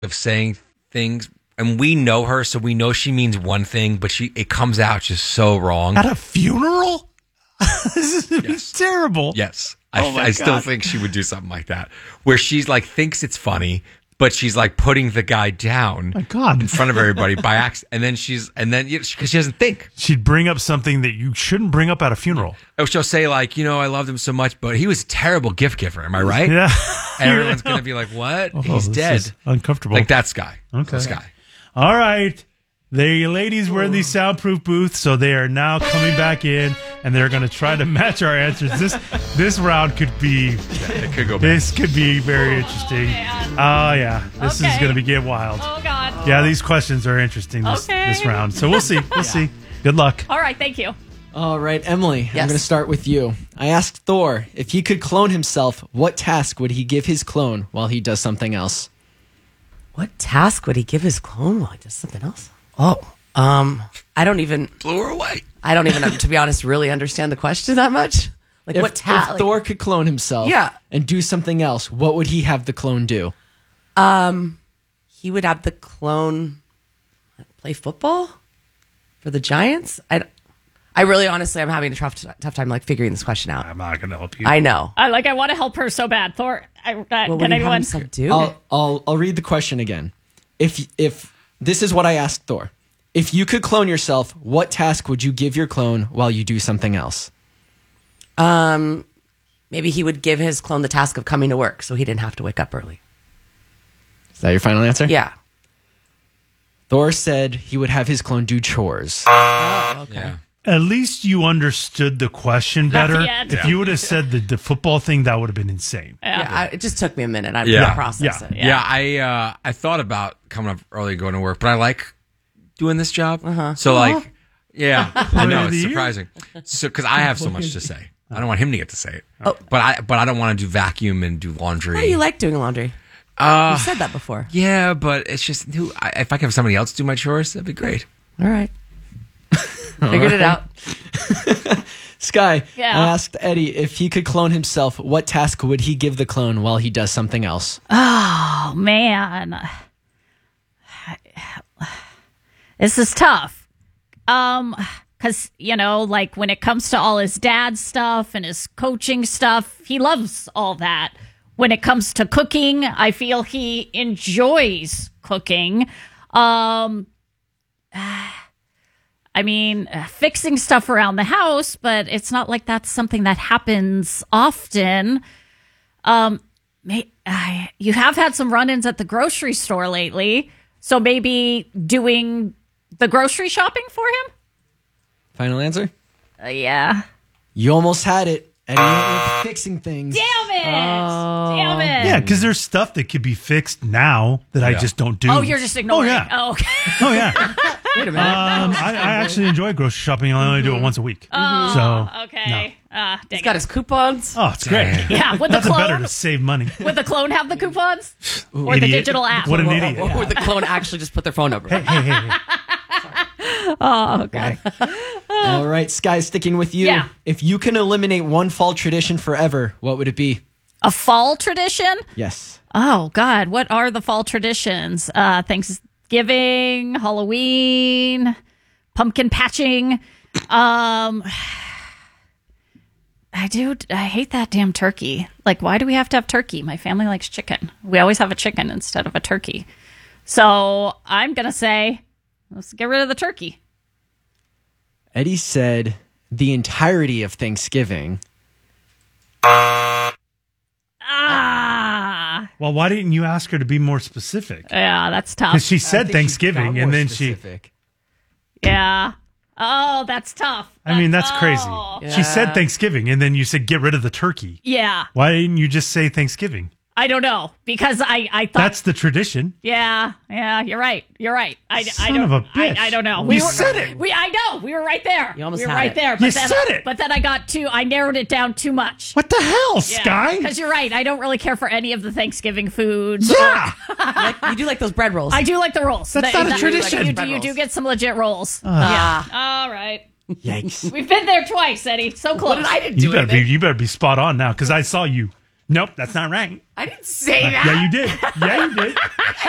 of saying things, and we know her, so we know she means one thing, but it comes out just so wrong. At a funeral? This is terrible. Yes. I still think she would do something like that, where she's like, thinks it's funny, but she's like putting the guy down in front of everybody by accident. And then because she doesn't think. She'd bring up something that you shouldn't bring up at a funeral. Or she'll say like, I loved him so much, but he was a terrible gift giver. Am I right? Yeah. And everyone's going to be like, what? He's dead. Uncomfortable. Like that guy. Okay. This guy. All right. The ladies were in the soundproof booth, so they are now coming back in, and they're going to try to match our answers. This round could be... it could go bad. This could be very interesting. Oh, yeah. This is going to get wild. Oh, God. Yeah, these questions are interesting this round. So we'll see. We'll see. Good luck. All right, thank you. All right, Emily, I'm going to start with you. I asked Thor, if he could clone himself, what task would he give his clone while he does something else? What task would he give his clone while he does something else? Oh, I don't even... Blew her away. I don't even, to be honest, really understand the question that much. Like, what task? If Thor could clone himself and do something else, what would he have the clone do? He would have the clone play football for the Giants? I really, honestly, I'm having a tough time, like, figuring this question out. I'm not going to help you. I know. I want to help her so bad. Thor, What can would he have anyone... himself do? I'll read the question again. If this is what I asked Thor. If you could clone yourself, what task would you give your clone while you do something else? Maybe he would give his clone the task of coming to work so he didn't have to wake up early. Is that your final answer? Yeah. Thor said he would have his clone do chores. Oh, okay. Yeah. At least you understood the question better. If you would have said the football thing, that would have been insane. It just took me a minute. I Yeah. process it. Yeah, I thought about coming up early going to work, but I like doing this job. So like, I know it's surprising. So because I have so much to say, I don't want him to get to say it. But I don't want to do vacuum and do laundry. How do you like doing laundry? You said that before. Yeah, but it's just if I could have somebody else do my chores, that'd be great. All right. Figured it out. Sky, Yeah. I asked Eddie if he could clone himself, what task would he give the clone while he does something else? Oh, man. This is tough. Because, like when it comes to all his dad's stuff and his coaching stuff, he loves all that. When it comes to cooking, I feel he enjoys cooking. Fixing stuff around the house, but it's not like that's something that happens often. You have had some run-ins at the grocery store lately, so maybe doing the grocery shopping for him? Final answer? Yeah. You almost had it. Eddie went with fixing things. Damn it! Damn it! Yeah, because there's stuff that could be fixed now that I just don't do. Oh, you're just ignoring it. Oh, okay. Oh, yeah. Wait a minute. I actually enjoy grocery shopping. I only do it once a week. So, Okay. He's got his coupons. Oh, it's great. Yeah, would the Nothing better clone to save money. would the clone have the coupons or the Idiot. digital app? What an idiot. Or the clone actually just put their phone number. Hey. Oh, okay. All right, Sky, sticking with you. Yeah. If you can eliminate one fall tradition forever, what would it be? A fall tradition? Yes. Oh, God. What are the fall traditions? Thanksgiving, Halloween, pumpkin patching. I hate that damn turkey. Like, why do we have to have turkey? My family likes chicken. We always have a chicken instead of a turkey. So I'm going to say, let's get rid of the turkey. Eddie said the entirety of Thanksgiving. Ah. Well, why didn't you ask her to be more specific? Yeah, that's tough. Because she said Thanksgiving, and then specific. Yeah. Oh, that's tough. That's crazy. Yeah. She said Thanksgiving, and then you said get rid of the turkey. Yeah. Why didn't you just say Thanksgiving? I don't know, because I thought That's the tradition. Yeah, you're right. I Son don't, of a bitch. I don't know. You said it. I know. We were right there. You almost we were had right it. there. You said it. But then I narrowed it down too much. What the hell, Sky? Because you're right. I don't really care for any of the Thanksgiving foods. Yeah. You do like those bread rolls. I do like the rolls. That's not a tradition. You do get some legit rolls. Yeah. All right. Yikes. We've been there twice, Eddie. So close. What did I didn't do? You better be spot on now, because I saw you. Nope, that's not right. I didn't say that. Yeah, you did. Yeah, you did.